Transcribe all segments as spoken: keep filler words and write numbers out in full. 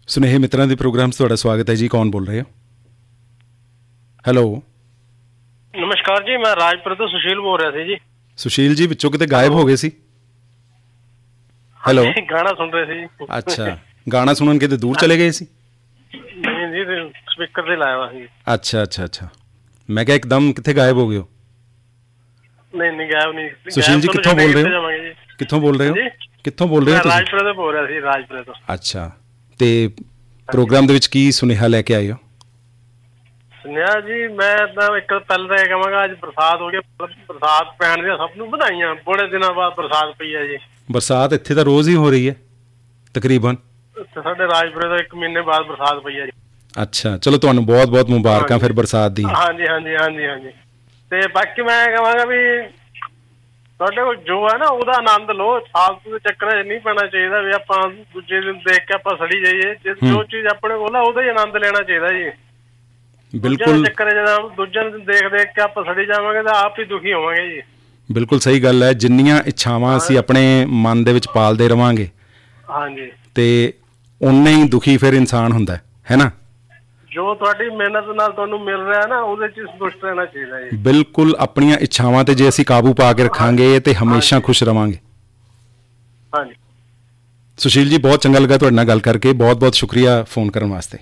ਸੁਨੇਹੇ ਮਿੱਤਰਾਂ ਦੇ ਪ੍ਰੋਗਰਾਮ 'ਚ ਤੁਹਾਡਾ ਸਵਾਗਤ ਹੈ ਜੀ। ਕੌਣ ਬੋਲ ਰਹੇ ਹੋ? ਹੈਲੋ, ਨਮਸਕਾਰ ਜੀ, ਮੈਂ ਰਾਜਪੁਰ ਤੋਂ ਸੁਸ਼ੀਲ ਬੋਲ ਰਿਹਾ ਸੀ ਜੀ। ਸੁਸ਼ੀਲ ਜੀ ਵਿੱਚੋਂ ਕਿਤੇ ਗਾਇਬ ਹੋ ਗਏ ਸੀ। ਹੈਲੋ, ਗਾਣਾ ਸੁਣ ਰਹੇ ਸੀ ਜੀ। ਅੱਛਾ, ਗਾਣਾ ਸੁਣਨ ਕਿਤੇ ਦੂਰ ਚਲੇ ਗਏ ਸੀ? ਨਹੀਂ ਜੀ, ਸਪੀਕਰ ਤੇ ਲਾਇਆ ਵਾ ਸੀ। ਅੱਛਾ ਅੱਛਾ ਅੱਛਾ, ਮੈਂ ਕਿਹਾ ਇੱਕਦਮ ਕਿੱਥੇ ਗਾਇਬ ਹੋ ਗਏ ਹੋ? ਨਹੀਂ ਨਹੀਂ, ਗਾਇਬ ਨਹੀਂ। ਸੁਸ਼ੀਲ ਜੀ ਕਿੱਥੋਂ ਬੋਲ ਰਹੇ ਹੋ? ਕਿੱਥੋਂ ਬੋਲ ਰਹੇ ਹੋ? ਕਿੱਥੋਂ ਬੋਲ ਰਹੇ ਹੋ ਤੁਸੀਂ? ਰਾਜਪੁਰ ਤੋਂ ਬੋਲ ਰਿਹਾ ਸੀ, ਰਾਜਪੁਰ ਤੋਂ। ਅੱਛਾ, ਤੇ ਪ੍ਰੋਗਰਾਮ ਦੇ ਵਿੱਚ ਕੀ ਸੁਨੇਹਾ ਲੈ ਕੇ ਆਏ ਹੋ? ਸੁਨੇਹਾ ਜੀ, ਮੈਂ ਤਾਂ ਇੱਕ ਪਹਿਲਾਂ ਤਾਂ ਇਹ ਕਹਾਂਗਾ, ਅੱਜ ਬਰਸਾਤ ਹੋ ਗਈ। ਬਰਸਾਤ ਪੈਣ ਦੀਆਂ ਸਭ ਨੂੰ ਵਧਾਈਆਂ। ਬੜੇ ਦਿਨਾਂ ਬਾਅਦ ਬਰਸਾਤ ਪਈ ਹੈ ਜੀ। ਬਰਸਾਤ ਇੱਥੇ ਤਾਂ ਰੋਜ਼ ਹੀ ਹੋ ਰਹੀ ਹੈ ਤਕਰੀਬਨ। ਸਾਡੇ ਰਾਜਪੁਰੇ ਤੋਂ ਇੱਕ ਮਹੀਨੇ ਬਾਅਦ ਬਰਸਾਤ ਪਈ ਹੈ ਜੀ। ਅੱਛਾ, ਚਲੋ ਤੁਹਾਨੂੰ ਬਹੁਤ ਬਹੁਤ ਮੁਬਾਰਕਾਂ ਫਿਰ ਬਰਸਾਤ ਦੀ। ਹਾਂਜੀ ਹਾਂਜੀ ਹਾਂਜੀ ਹਾਂਜੀ। ਤੇ ਬਾਕੀ ਮੈਂ ਕਹਾਂਗਾ ਵੀ ਤੁਹਾਡੇ ਕੋਲ ਜੋ ਹੈ ਨਾ ਉਹਦਾ ਆਨੰਦ ਲਓ। ਫਾਲਤੂ ਦੇ ਚੱਕਰਾਂ 'ਚ ਨਹੀਂ ਪੈਣਾ ਚਾਹੀਦਾ ਵੀ ਆਪਾਂ ਦੂਜੇ ਦਿਨ ਦੇਖ ਕੇ ਆਪਾਂ ਸੜੀ ਜਾਈਏ। ਜੋ ਚੀਜ਼ ਆਪਣੇ ਕੋਲ ਆ ਉਹਦਾ ਹੀ ਆਨੰਦ ਲੈਣਾ ਚਾਹੀਦਾ ਜੀ। ਬਿਲਕੁਲ ਚੱਕਰ ਜਦੋਂ ਦੂਜਿਆਂ ਨੂੰ ਦੇਖ ਦੇਖ ਕੇ ਆਪਾਂ ਸੜੀ ਜਾਵਾਂਗੇ ਤਾਂ ਆਪ ਹੀ ਦੁਖੀ ਹੋਵਾਂਗੇ ਜੀ। ਬਿਲਕੁਲ ਸਹੀ ਗੱਲ ਹੈ। ਜਿੰਨੀਆਂ ਇੱਛਾਵਾਂ ਅਸੀਂ ਆਪਣੇ ਮਨ ਦੇ ਵਿੱਚ ਪਾਲਦੇ ਰਵਾਂਗੇ, ਹਾਂਜੀ, ਤੇ ਉਨਾ ਹੀ ਦੁਖੀ ਫਿਰ ਇਨਸਾਨ ਹੁੰਦਾ ਹੈ ਨਾ। ਜੋ ਤੁਹਾਡੀ ਮਿਹਨਤ ਨਾਲ ਤੁਹਾਨੂੰ ਮਿਲ ਰਿਹਾ ਨਾ ਉਹਦੇ 'ਚ ਸੰਤੁਸ਼ਟ ਰਹਿਣਾ ਚਾਹੀਦਾ ਜੀ। ਬਿਲਕੁਲ, ਆਪਣੀਆਂ ਇੱਛਾਵਾਂ ਤੇ ਜੇ ਅਸੀਂ ਕਾਬੂ ਪਾ ਕੇ ਰੱਖਾਂਗੇ ਤੇ ਹਮੇਸ਼ਾ ਖੁਸ਼ ਰਵਾਂਗੇ। ਹਾਂਜੀ ਸੁਸ਼ੀਲ ਜੀ, ਬਹੁਤ ਚੰਗਾ ਲੱਗਾ ਤੁਹਾਡੇ ਨਾਲ ਗੱਲ ਕਰਕੇ। ਬਹੁਤ ਬਹੁਤ ਸ਼ੁਕਰੀਆ ਫੋਨ ਕਰਨ ਵਾਸਤੇ।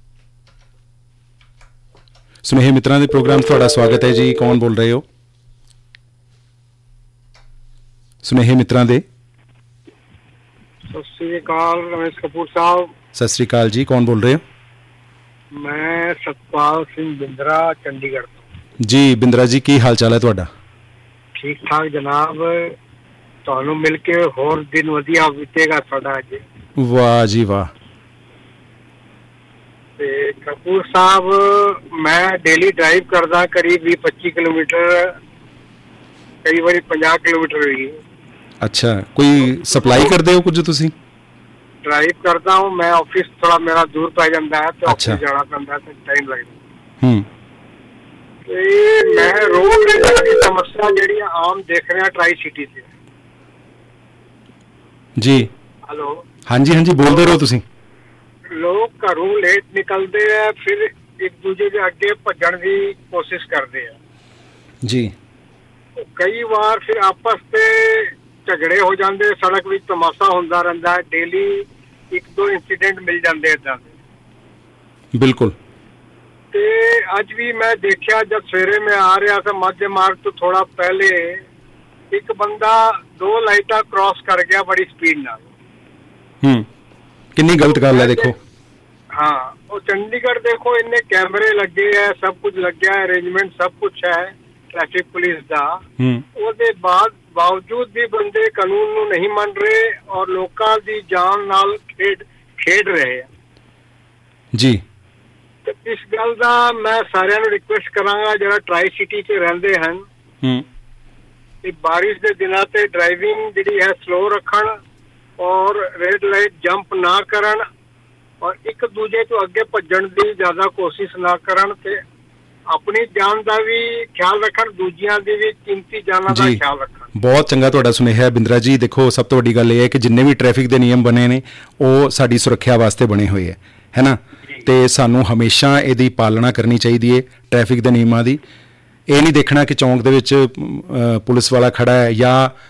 ਸੁਨੇਹੇ ਮਿੱਤਰਾਂ ਦੇ ਪ੍ਰੋਗਰਾਮ 'ਚ ਤੁਹਾਡਾ ਸਵਾਗਤ ਹੈ ਜੀ। ਕੌਣ ਬੋਲ ਰਹੇ ਹੋ? ਸੁਨੇਹੇ ਮਿੱਤਰਾਂ ਦੇ। ਸਤਿ ਸ੍ਰੀ ਅਕਾਲ ਰਮੇਸ਼ ਕਪੂਰ ਸਾਹਿਬ। ਸਤਿ ਸ੍ਰੀ ਅਕਾਲ ਜੀ, ਕੌਣ ਬੋਲ ਰਹੇ ਹੋ? ਮੈਂ ਸਤਪਾਲ ਸਿੰਘ ਬਿੰਦਰਾ, ਚੰਡੀਗੜ੍ਹ ਤੋਂ। ਜੀ ਬਿੰਦਰਾ ਜੀ, ਕੀ ਹਾਲ ਚਾਲ ਹੈ ਤੁਹਾਡਾ? ਠੀਕ ਠਾਕ ਜਨਾਬ, ਤੁਹਾਨੂੰ ਮਿਲ ਕੇ ਹੋਰ ਦਿਨ ਵਧੀਆ ਬੀਤੇਗਾ ਸਾਡਾ ਅੱਜ। ਵਾਹ ਜੀ ਵਾਹ। ਤੇ ਕਪੂਰ ਸਾਹਿਬ, ਮੈਂ ਡੇਲੀ ਡਰਾਈਵ ਕਰਦਾ ਕਰੀਬ ਵੀਹ ਪੱਚੀ ਕਿਲੋਮੀਟਰ, ਕਈ ਵਾਰੀ ਪੰਜਾਹ ਕਿਲੋਮੀਟਰ ਵੀ। ਅੱਛਾ, ਕੋਈ ਸਪਲਾਈ ਕਰਦੇ ਹੋ ਕੁਝ ਤੁਸੀਂ? ਡਰਾਈਵ ਕਰਦਾ ਹੂੰ ਮੈਂ। ਆਫਿਸ ਥੋੜਾ ਮੇਰਾ ਦੂਰ ਪੈ ਜਾਂਦਾ ਹੈ ਤੇ ਆਫਿਸ ਜਾਣਾ ਪੈਂਦਾ ਤੇ ਟਾਈਮ ਲੱਗਦਾ। ਹੂੰ, ਤੇ ਮੈਂ ਰੋਡ ਦੀ ਸਮੱਸਿਆ ਜਿਹੜੀ ਆਮ ਦੇਖ ਰਿਹਾ ਟਰਾਈ ਸਿਟੀ ਤੇ। ਜੀ ਹੈਲੋ, ਹਾਂਜੀ ਹਾਂਜੀ, ਬੋਲਦੇ ਰਹੋ ਤੁਸੀਂ। ਲੋਕ ਘਰੋਂ ਲੇਟ ਨਿਕਲਦੇ ਆ, ਫਿਰ ਇੱਕ ਦੂਜੇ ਦੇ ਅੱਗੇ ਭੱਜਣ ਦੀ ਕੋਸ਼ਿਸ਼ ਕਰਦੇ ਆ ਜੀ। ਕਈ ਵਾਰ ਫਿਰ ਆਪਸ ਤੇ ਝਗੜੇ ਹੋ ਜਾਂਦੇ, ਸੜਕ ਵਿੱਚ ਤਮਾਸ਼ਾ ਹੁੰਦਾ ਰਹਿੰਦਾ ਹੈ। ਡੇਲੀ ਇੱਕ ਦੋ ਇੰਸੀਡੈਂਟ ਮਿਲ ਜਾਂਦੇ ਏਦਾਂ ਦੇ। ਬਿਲਕੁਲ। ਤੇ ਅੱਜ ਵੀ ਮੈਂ ਦੇਖਿਆ, ਜਦ ਸਵੇਰੇ ਮੈਂ ਆ ਰਿਹਾ ਸੀ ਮੱਧ ਮਾਰਗ ਤੋਂ ਥੋੜਾ ਪਹਿਲੇ, ਇੱਕ ਬੰਦਾ ਦੋ ਲਾਈਟਾਂ ਕ੍ਰਾਸ ਕਰ ਗਿਆ ਬੜੀ ਸਪੀਡ ਨਾਲ। ਹੂੰ, ਕਿੰਨੀ ਗਲਤ ਗੱਲ ਹੈ ਦੇਖੋ। ਹਾਂ, ਉਹ ਚੰਡੀਗੜ੍ਹ ਦੇਖੋ, ਇੰਨੇ ਕੈਮਰੇ ਲੱਗੇ ਹੈ, ਸਭ ਕੁਝ ਲੱਗਿਆ ਹੈ, ਅਰੇਂਜਮੈਂਟ ਸਭ ਕੁਛ ਹੈ ਟ੍ਰੈਫਿਕ ਪੁਲਿਸ ਦਾ। ਉਹਦੇ ਬਾਅਦ ਬਾਵਜੂਦ ਵੀ ਬੰਦੇ ਕਾਨੂੰਨ ਨੂੰ ਨਹੀਂ ਮੰਨ ਰਹੇ ਔਰ ਲੋਕਾਂ ਦੀ ਜਾਨ ਨਾਲ ਖੇਡ ਖੇਡ ਰਹੇ ਆ ਜੀ। ਤੇ ਇਸ ਗੱਲ ਦਾ ਮੈਂ ਸਾਰਿਆਂ ਨੂੰ ਰਿਕੁਐਸਟ ਕਰਾਂਗਾ ਜਿਹੜਾ ਟਰਾਈ ਸਿਟੀ 'ਚ ਰਹਿੰਦੇ ਹਨ, ਕਿ ਬਾਰਿਸ਼ ਦੇ ਦਿਨਾਂ ਤੇ ਡਰਾਈਵਿੰਗ ਜਿਹੜੀ ਹੈ ਸਲੋ ਰੱਖਣ ਔਰ ਰੈਡ ਲਾਈਟ ਜੰਪ ਨਾ ਕਰਨ ਔਰ ਇੱਕ ਦੂਜੇ ਤੋਂ ਅੱਗੇ ਭੱਜਣ ਦੀ ਜ਼ਿਆਦਾ ਕੋਸ਼ਿਸ਼ ਨਾ ਕਰਨ ਤੇ ਆਪਣੀ ਜਾਨ ਦਾ ਵੀ ਖਿਆਲ ਰੱਖਣ, ਦੂਜਿਆਂ ਦੀ ਵੀ ਕੀਮਤੀ ਜਾਨਾਂ ਦਾ ਖਿਆਲ ਰੱਖਣ। ਬਹੁਤ ਚੰਗਾ ਤੁਹਾਡਾ ਸੁਨੇਹਾ ਬਿੰਦਰਾ ਜੀ। ਦੇਖੋ, ਸਭ ਤੋਂ ਵੱਡੀ ਗੱਲ ਇਹ ਹੈ ਕਿ ਜਿੰਨੇ ਵੀ ਟ੍ਰੈਫਿਕ ਦੇ ਨਿਯਮ ਬਣੇ ਨੇ ਉਹ ਸਾਡੀ ਸੁਰੱਖਿਆ ਵਾਸਤੇ ਬਣੇ ਹੋਏ ਹੈ ਹੈ ਨਾ। ਤੇ ਸਾਨੂੰ ਹਮੇਸ਼ਾ ਇਹਦੀ ਪਾਲਣਾ ਕਰਨੀ ਚਾਹੀਦੀ ਹੈ, ਟ੍ਰੈਫਿਕ ਦੇ ਨਿਯਮਾਂ ਦੀ। ਇਹ ਨਹੀਂ ਦੇਖਣਾ ਕਿ ਚੌਂਕ ਦੇ ਵਿੱਚ ਪੁਲਿਸ ਵਾਲਾ ਖੜਾ ਹੈ ਜਾਂ